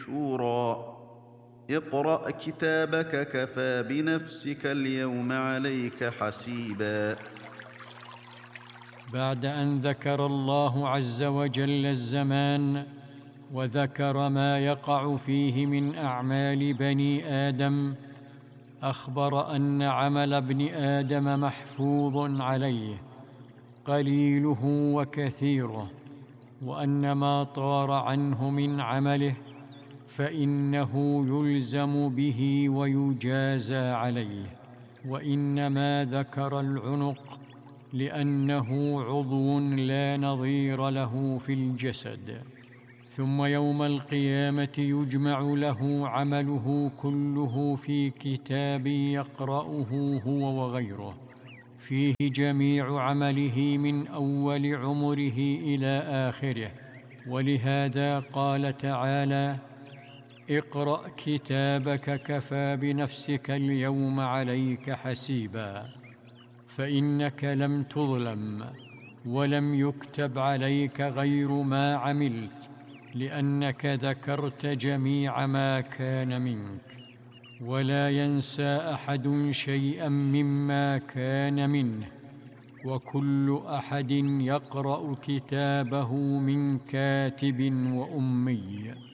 شورى اقرأ كتابك كفى بنفسك اليوم عليك حسيبا. بعد أن ذكر الله عز وجل الزمان وذكر ما يقع فيه من أعمال بني آدم، أخبر أن عمل ابن آدم محفوظ عليه قليله وكثيره، وأن ما طار عنه من عمله فإنه يلزم به ويجازى عليه. وإنما ذكر العنق لأنه عضو لا نظير له في الجسد. ثم يوم القيامة يجمع له عمله كله في كتاب يقرأه هو وغيره، فيه جميع عمله من أول عمره إلى آخره. ولهذا قال تعالى: اقرأ كتابك كفى بنفسك اليوم عليك حسيبا. فإنك لم تظلم ولم يكتب عليك غير ما عملت، لأنك ذكرت جميع ما كان منك، ولا ينسى أحد شيئا مما كان منه، وكل أحد يقرأ كتابه من كاتب وأمي.